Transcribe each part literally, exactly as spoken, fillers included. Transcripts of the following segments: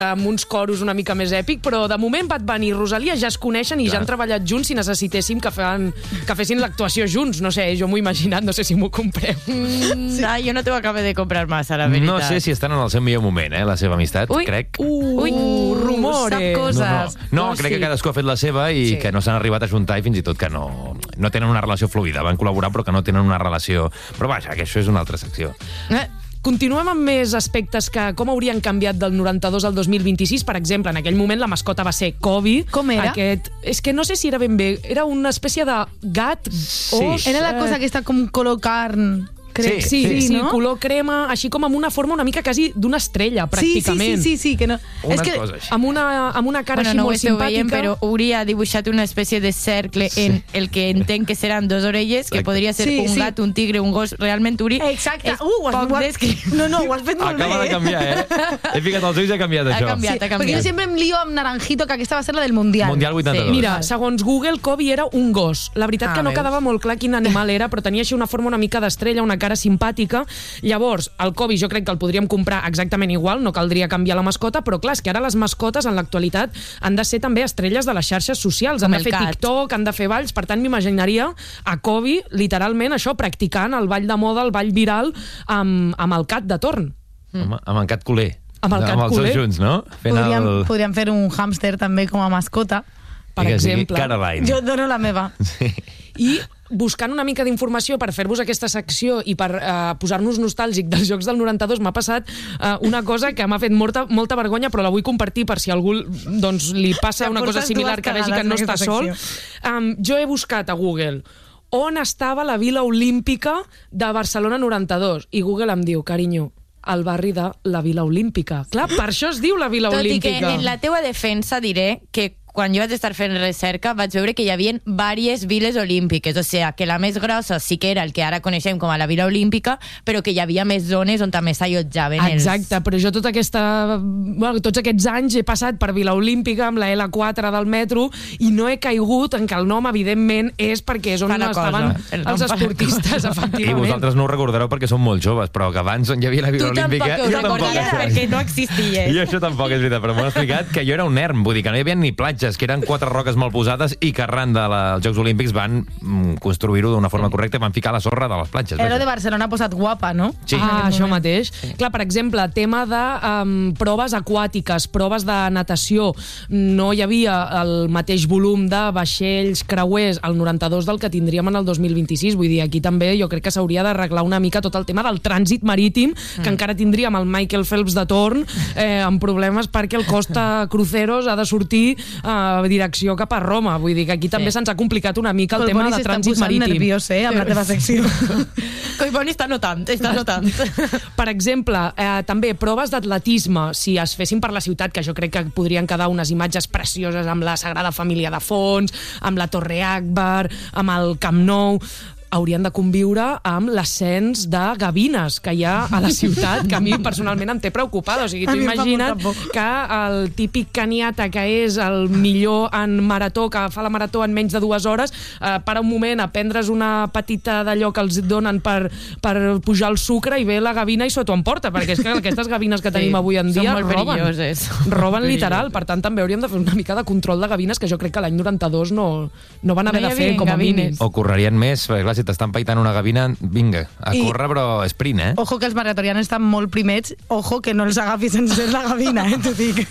amb uns coros una mica més èpic, però de moment Bad Bunny i Rosalía ja es coneixen i Clar. ja han treballat junts si necessitéssim que, fan, que fessin l'actuació junts. No sé, jo m'ho he imaginat, no sé si m'ho compreu. Mm, sí. No, jo no t'ho acabo de comprar massa, la veritat. No sé si estan en el seu millor moment, eh, la seva amistat, Ui. crec. Uh, Ui, rumores. Sap coses. No, no. no crec sí. que cadascú ha fet la seva i sí. que no s'han arribat a juntar i fins i tot que no, no tenen una relació fluida. Van col·laborar però que no tenen una relació... Però vaja, que això és una altra secció. Eh. Continuem amb més aspectes que com haurien canviat del noranta-dos al dos mil vint-i-sis. Per exemple, en aquell moment la mascota va ser Kobe. Com era? Aquest, és que no sé si era ben bé. Era una espècie de gat. Sí. Os, era la cosa aquesta com color carn... Crec, sí, sí, sí, no? color crema, així com amb una forma una mica quasi d'una estrella, pràcticament. Sí, sí, sí, sí, que no... Una és que... cosa així. Amb una, amb una cara bueno, així no molt simpàtica. Veient, però hauria dibuixat una espècie de cercle sí. en el que entenc que seran dos orelles, Exacte. que podria ser sí, un gat, sí. un tigre, un gos, realment Uri. Exacte. Uh, ho has, poc descrit. No, no, ho has fet molt Acaba bé. de canviar, eh? He ficat els ulls i ha canviat, ha això. Canviat, sí, ha canviat. Perquè jo sempre em lío amb Naranjito, que aquesta va ser la del Mundial. Mundial vuitanta-dos. Sí. Mira, segons Google, Kobe era un gos. La veritat ah, que no veus? quedava molt clar quin animal era, però tenia així una forma una mica d'estrella, una cara simpàtica. Llavors, el Kobe jo crec que el podríem comprar exactament igual, no caldria canviar la mascota, però clar, és que ara les mascotes en l'actualitat han de ser també estrelles de les xarxes socials, han de fer cat. TikTok, han de fer balls, per tant m'imaginaria a Kobe, literalment, això, practicant el ball de moda, el ball viral, amb, amb el cat de torn. Mm. Amb, amb en cat culer. Amb el cat amb els culer. dos junts, no? Fent podríem, el... podríem fer un hàmster també com a mascota. Per exemple. Caroline. Jo dono la meva. Sí. I buscant una mica d'informació per fer-vos aquesta secció i per uh, posar-nos nostàlgic dels jocs del noranta-dos, m'ha passat uh, una cosa que m'ha fet molta, molta vergonya, però la vull compartir per si a algú doncs, li passa una cosa similar, que vegi que no està sol. Um, jo he buscat a Google on estava la Vila Olímpica de Barcelona noranta-dos i Google em diu, carinyo, al barri de la Vila Olímpica. Clar, per això es diu la Vila Tot Olímpica. Tot i que en la teua defensa diré que quan jo vaig estar fent recerca vaig veure que hi havia diverses viles olímpiques, o sigui, que la més grossa sí que era el que ara coneixem com a la Vila Olímpica, però que hi havia més zones on també s'allotjaven els... Exacte, però jo tota aquesta... Bueno, tots aquests anys he passat per Vila Olímpica amb la ele quatre del metro i no he caigut en que el nom, evidentment, és perquè és on estaven els esportistes, efectivament. I vosaltres no ho recordareu perquè són molt joves, però que abans on hi havia la Vila tu Olímpica... Tu tampoc ho recordaves perquè no existia. I això tampoc és veritat, però m'ho han explicat que jo era un erm, vull dir que no hi havia ni platges, que eren quatre roques mal posades i que arran dels Jocs Olímpics van mm, construir-ho d'una forma correcta i van ficar la sorra de les platges. Era de Barcelona ha posat guapa, no? Sí. Ah, això mateix. Sí. Clar, per exemple, tema de um, proves aquàtiques, proves de natació, no hi havia el mateix volum de vaixells, creuers, al noranta-dos del que tindríem en el dos mil vint-i-sis. Vull dir, aquí també jo crec que s'hauria d'arreglar una mica tot el tema del trànsit marítim, que mm. encara tindríem el Michael Phelps de torn, eh, amb problemes perquè el Costa Cruceros ha de sortir a direcció cap a Roma. Vull dir que aquí també sí. se'ns ha complicat una mica el, el tema de trànsit marítim. Nerviós, eh, amb la teva secció. Collboni està notant, està notant. Per exemple, eh, també proves d'atletisme, si es fessin per la ciutat, que jo crec que podrien quedar unes imatges precioses amb la Sagrada Família de fons, amb la Torre Akbar, amb el Camp Nou... haurien de conviure amb l'ascens de gavines que hi ha a la ciutat, que a mi personalment em té preocupada. O sigui, tu imagina't que el típic caniata que és el millor en marató, que fa la marató en menys de dues hores, eh, para un moment a prendre's una petita d'allò que els donen per, per pujar el sucre i ve la gavina i se t'ho emporta, perquè és que aquestes gavines que tenim sí, avui en dia roben. Roben literal, per tant també hauríem de fer una mica de control de gavines, que jo crec que l'any noranta-dos no, no van haver no de fer com a mínim. O correrien més, perquè clar, si t'estan paitant una gavina, vinga, a I, córrer, però sprint, eh? Ojo que els maratorians estan molt primets, ojo que no els agafis sense la gavina, eh, t'ho dic.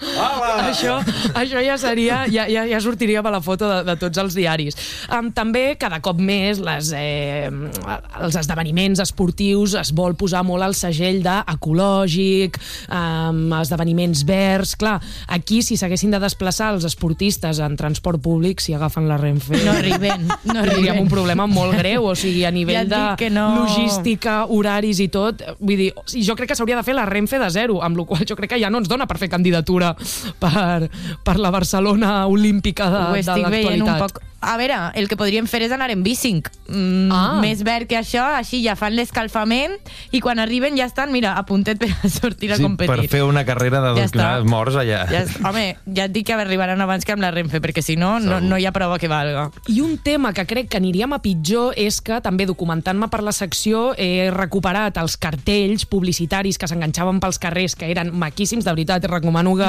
això, això ja seria, ja, ja, ja sortiria a la foto de, de tots els diaris. Um, també, cada cop més, les, eh, els esdeveniments esportius es vol posar molt al segell d'ecològic, um, esdeveniments verds. Clar, aquí, si s'haguessin de desplaçar els esportistes en transport públic, si agafen la Renfe... No arriben, no arriben. Tindríem un problema molt greu, o sigui, a nivell ja de no... logística, horaris i tot, vull dir, jo crec que s'hauria de fer la Renfe de zero, amb la qual jo crec que ja no ens dona per fer candidatura per, per la Barcelona Olímpica de, de l'actualitat. A veure, el que podríem fer és anar en bicing. Mm, ah. Més verd que això, així ja fan l'escalfament i quan arriben ja estan, mira, a puntet per a sortir a sí, competir. Per fer una carrera de dos ja quilòmetres morts allà. Ja home, ja et dic que arribaran abans que amb la Renfe, perquè si no, no, no hi ha prova que valga. I un tema que crec que aniríem a pitjor millor és que també documentant-me per la secció he recuperat els cartells publicitaris que s'enganxaven pels carrers, que eren maquíssims, de veritat, recomano que